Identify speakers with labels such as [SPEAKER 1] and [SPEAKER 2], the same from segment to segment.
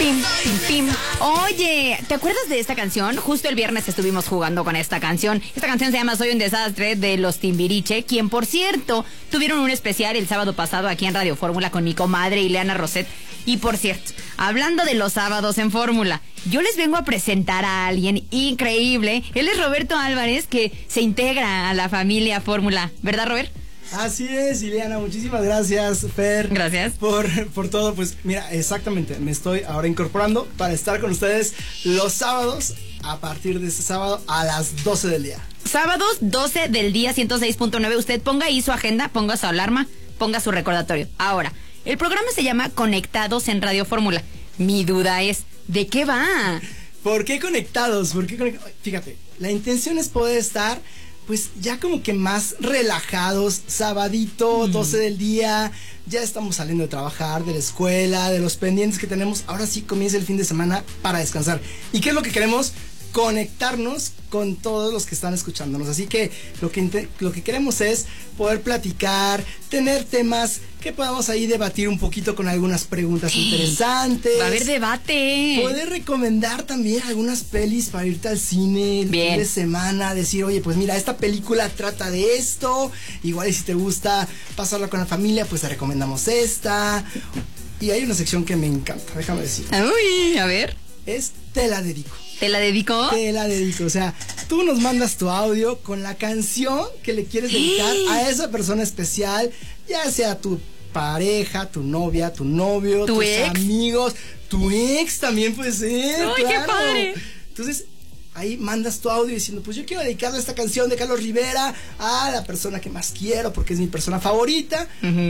[SPEAKER 1] Pim, pim, pim. Oye, ¿te acuerdas de esta canción? Justo el viernes estuvimos jugando con esta canción. Esta canción se llama Soy un desastre, de los Timbiriche, quien, por cierto, tuvieron un especial el sábado pasado aquí en Radio Fórmula con mi comadre Ileana Roset. Y por cierto, hablando de los sábados en Fórmula, yo les vengo a presentar a alguien increíble. Él es Roberto Álvarez, que se integra a la familia Fórmula. ¿Verdad, Robert?
[SPEAKER 2] Así es, Ileana, muchísimas gracias, Fer.
[SPEAKER 1] Gracias.
[SPEAKER 2] Por todo, pues mira, exactamente, me estoy ahora incorporando para estar con ustedes los sábados, a partir de este sábado a las 12 del día.
[SPEAKER 1] Sábados 12 del día, 106.9. Usted ponga ahí su agenda, ponga su alarma, ponga su recordatorio. Ahora, el programa se llama Conectados en Radio Fórmula. Mi duda es, ¿de qué va?
[SPEAKER 2] ¿Por qué conectados? Fíjate, la intención es poder estar pues ya como que más relajados, sabadito, 12 del día, ya estamos saliendo de trabajar, de la escuela, de los pendientes que tenemos, ahora sí comienza el fin de semana para descansar. ¿Y qué es lo que queremos? Conectarnos con todos los que están escuchándonos, así que lo que queremos es poder platicar, tener temas que podamos ahí debatir un poquito con algunas preguntas interesantes.
[SPEAKER 1] Va a haber debate.
[SPEAKER 2] Poder recomendar también algunas pelis para irte al cine el fin de semana, decir, oye, pues mira, esta película trata de esto, igual y si te gusta pasarla con la familia, pues te recomendamos esta. Y hay una sección que me encanta, déjame decir.
[SPEAKER 1] Uy, a ver.
[SPEAKER 2] Es Te la dedico.
[SPEAKER 1] ¿Te la dedico?
[SPEAKER 2] Te la dedico, o sea, tú nos mandas tu audio con la canción que le quieres dedicar a esa persona especial, ya sea tu pareja, tu novia, tu novio, tus amigos, tu ex también puede ser.
[SPEAKER 1] ¡Ay, claro! ¡Qué padre!
[SPEAKER 2] Entonces, ahí mandas tu audio diciendo, pues yo quiero dedicarle esta canción de Carlos Rivera a la persona que más quiero porque es mi persona favorita,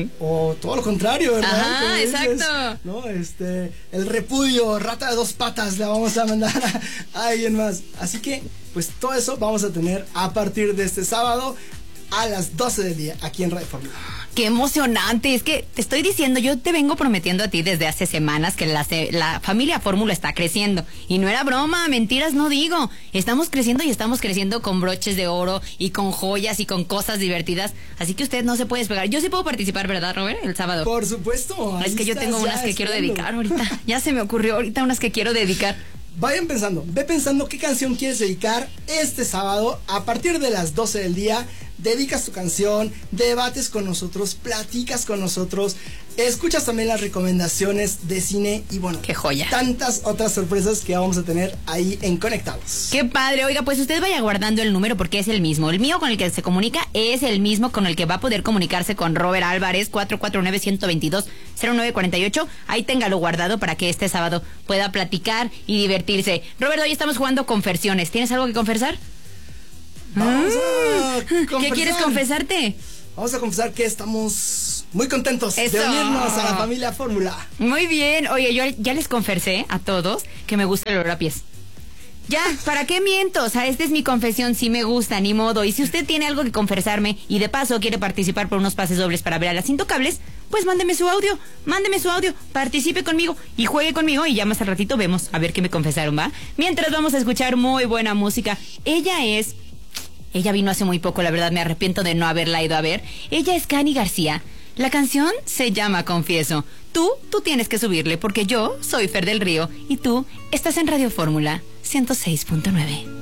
[SPEAKER 2] o todo lo contrario, ¿verdad?
[SPEAKER 1] Ajá, exacto.
[SPEAKER 2] ¿No? El repudio, rata de 2 patas, la vamos a mandar a alguien más. Así que, pues todo eso vamos a tener a partir de este sábado a las 12 del día aquí en Radio Fórmula.
[SPEAKER 1] ¡Qué emocionante! Es que te estoy diciendo, yo te vengo prometiendo a ti desde hace semanas que la familia Fórmula está creciendo. Y no era broma, mentiras no digo. Estamos creciendo y estamos creciendo con broches de oro y con joyas y con cosas divertidas. Así que usted no se puede despegar. Yo sí puedo participar, ¿verdad, Robert? El sábado.
[SPEAKER 2] Por supuesto.
[SPEAKER 1] Es que yo tengo unas que quiero dedicar ahorita. Ya se me ocurrió ahorita unas que quiero dedicar.
[SPEAKER 2] Vayan pensando, ve pensando qué canción quieres dedicar este sábado a partir de las 12 del día. Dedicas tu canción, debates con nosotros, platicas con nosotros, escuchas también las recomendaciones de cine y bueno,
[SPEAKER 1] ¡qué joya!
[SPEAKER 2] Tantas otras sorpresas que vamos a tener ahí en Conectados.
[SPEAKER 1] ¡Qué padre! Oiga, pues usted vaya guardando el número porque es el mismo. El mío con el que se comunica es el mismo con el que va a poder comunicarse con Robert Álvarez, 449-122-0948. Ahí téngalo guardado para que este sábado pueda platicar y divertirse. Robert, hoy estamos jugando Confesiones. ¿Tienes algo que confesar?
[SPEAKER 2] Vamos a confesar.
[SPEAKER 1] ¿Qué quieres confesarte?
[SPEAKER 2] Vamos a confesar que estamos muy contentos de unirnos a la familia Fórmula.
[SPEAKER 1] Muy bien. Oye, yo ya les confesé a todos que me gusta el olor a pies. Ya, ¿para qué miento? O sea, esta es mi confesión, sí me gusta, ni modo. Y si usted tiene algo que confesarme y de paso quiere participar por unos pases dobles para ver a las Intocables, pues mándeme su audio, participe conmigo y juegue conmigo y ya más al ratito vemos a ver qué me confesaron, ¿va? Mientras vamos a escuchar muy buena música. Ella vino hace muy poco, la verdad me arrepiento de no haberla ido a ver. Ella es Cani García. La canción se llama Confieso. Tú tienes que subirle porque yo soy Fer del Río y tú estás en Radio Fórmula 106.9.